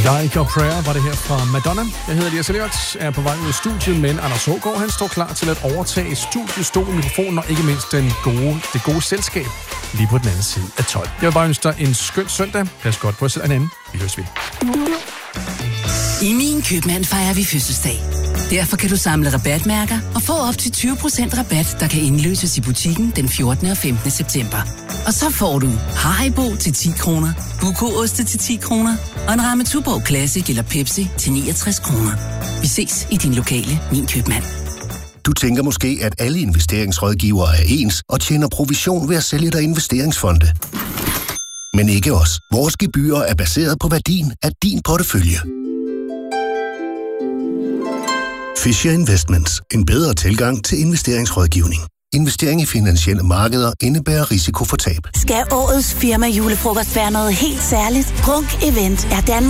Like a Prayer var det her fra Madonna. Jeg hedder Elias Elliot, er på vej ud af studiet, men Anders Hågaard, han står klar til at overtage studiestol, mikrofonen og ikke mindst det gode selskab lige på den anden side af 12. Jeg vil bare ønske dig en skøn søndag. Pas godt på selv en anden. Vi høres ved. I Min Købmand fejrer vi fødselsdag. Derfor kan du samle rabatmærker og få op til 20% rabat, der kan indløses i butikken den 14. og 15. september. Og så får du Haribo til 10 kroner, Buko-oste til 10 kroner og en ramme Tuborg Classic eller Pepsi til 69 kroner. Vi ses i din lokale Min Købmand. Du tænker måske, at alle investeringsrådgivere er ens og tjener provision ved at sælge dig investeringsfonde. Men ikke os. Vores gebyrer er baseret på værdien af din portefølje. Fisher Investments. En bedre tilgang til investeringsrådgivning. Investering i finansielle markeder indebærer risiko for tab. Skal årets firma julefrokost være noget helt særligt? Prunk Event er Danmark